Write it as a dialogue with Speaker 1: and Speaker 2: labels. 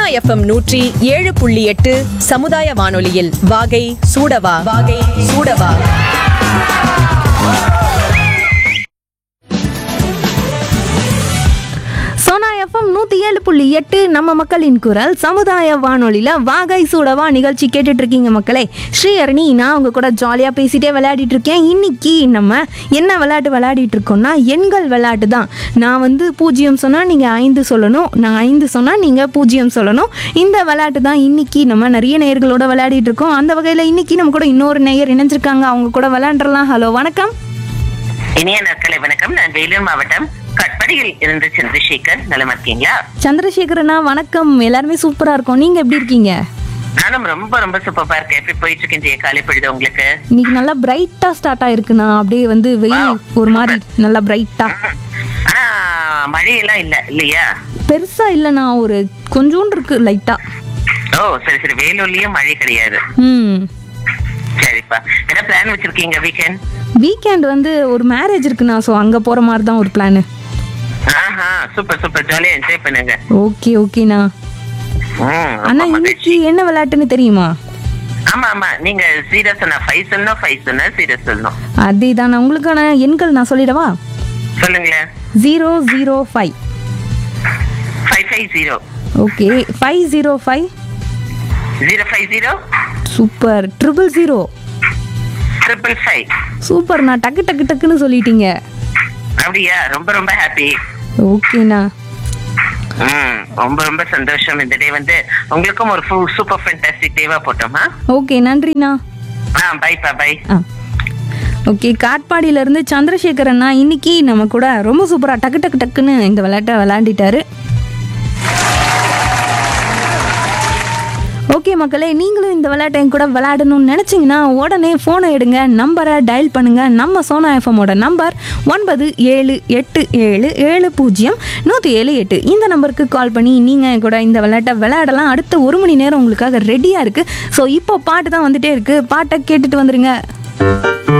Speaker 1: FM 107.8 சமுதாய வானொலியில் வாகை சூடவா வாகை சூடவா.
Speaker 2: சோனா எஃப்எம் 107.8 நம்ம மக்களின் குரல் சமுதாய வானொலியில் வாகை சூடவா நிகழ்ச்சி கேட்டுட்டு இருக்கீங்க மக்களே. ஸ்ரீஹரணி, நான் உங்க கூட ஜாலியாக பேசிட்டே விளையாடிட்டு இருக்கேன். இன்னைக்கு நம்ம என்ன விளையாட்டு விளையாடிட்டு இருக்கோம்னா எண்கள் விளையாட்டு தான். நான் வந்து 0 சொன்னால் நீங்கள் 5 சொல்லணும், நான் 5 சொன்னால் நீங்கள் 0 சொல்லணும். இந்த விளையாட்டு தான் இன்னைக்கு நம்ம நிறைய நேயர்களோட விளையாடிட்டு இருக்கோம். அந்த வகையில் இன்னைக்கு நம்ம கூட இன்னொரு நேயர் இணைஞ்சிருக்காங்க, அவங்க கூட விளையாண்டுறலாம். ஹலோ, வணக்கம்.
Speaker 3: இனிய நாட்களை வணக்கம். நான் வேலூர் மாவட்டம் கட்படியில் இருந்து சந்திரசேகர். நலமா இருக்கீங்களா?
Speaker 2: சந்திரசேகரனா வணக்கம். எல்லாருமே சூப்பரா இருக்கும். நீங்க எப்படி இருக்கீங்க?
Speaker 3: நானும் ரொம்ப ரொம்ப சூப்பரா இருக்கேன். எப்படி போயிட்டு இருக்கு இன்றைய காலை பொழுது உங்களுக்கு?
Speaker 2: இன்னைக்கு நல்லா பிரைட்டா ஸ்டார்ட் ஆயிருக்குண்ணா. அப்படியே வந்து வெயில் ஒரு மாதிரி நல்லா பிரைட்டா.
Speaker 3: ஆனா மழையெல்லாம் இல்லையா?
Speaker 2: பெருசா இல்லண்ணா, ஒரு கொஞ்சோண்டு இருக்கு லைட்டா.
Speaker 3: ஓ சரி சரி. வேலூர்லயும் மழை கிடையாது. சரிப்பா. என்ன பிளான் வச்சிருக்கீங்க
Speaker 2: வீக்கெண்ட் வந்து ஒரு மேரேஜ் இருக்குண்ணா, ஸோ அங்க போற மாதிரி தான் ஒரு பிளான்.
Speaker 3: ஆஹா, சூப்பர் சூப்பர். ஜாலியா என்ஜாய் பண்ணுங்க.
Speaker 2: ஓகே ஓகேண்ணா. அண்ணா இன்னைக்கு என்ன விளையாட்டுன்னு தெரியுமா?
Speaker 3: ஆமா ஆமா. நீங்க சீரியஸ் சொன்னா 5 சொல்லணும், 5 சொன்னா சீரியஸ் சொல்லணும்.
Speaker 2: அதே தான். உங்களுக்கான எண்கள் நான் சொல்லிடவா?
Speaker 3: சொல்லுங்களேன்.
Speaker 2: 005
Speaker 3: 550.
Speaker 2: ஓகே. 505
Speaker 3: 050
Speaker 2: சூப்பர். 000
Speaker 3: 555.
Speaker 2: சூப்பர். நான் டக்கு டக்கு டக்குன்னு சொல்லிட்டீங்க.
Speaker 3: அப்படியா? ரொம்ப ரொம்ப ஹாப்பி.
Speaker 2: ஓகேண்ணா.
Speaker 3: ரொம்ப ரொம்ப சந்தோஷம். இந்த டே வந்து உங்களுக்கும் ஒரு சூப்பர் ஃபேண்டாஸ்டிக் டேவா போட்டோமா?
Speaker 2: ஓகே, நன்றிண்ணா.
Speaker 3: பைப்பா பை.
Speaker 2: ஓகே, காட்பாடியில இருந்து சந்திரசேகரண்ணா இன்னைக்கு நம்ம கூட ரொம்ப சூப்பரா டக்கு டக்கு டக்குன்னு இந்த விளையாட்டை விளையாண்டிட்டாரு. ஓகே மக்களே, நீங்களும் இந்த விளையாட்டை என் கூட விளையாடணும்னு நினச்சிங்கன்னா உடனே ஃபோனை எடுங்க, நம்பரை டயல் பண்ணுங்கள். நம்ம சோனா எஃப்எம்மோட நம்பர் 9787700178. இந்த நம்பருக்கு கால் பண்ணி நீங்கள் கூட இந்த விளையாட்டை விளையாடலாம். அடுத்த 1 மணி நேரம் உங்களுக்காக ரெடியாக இருக்குது. ஸோ இப்போ பாட்டு தான் வந்துட்டே இருக்குது, பாட்டை கேட்டுட்டு வந்துடுங்க.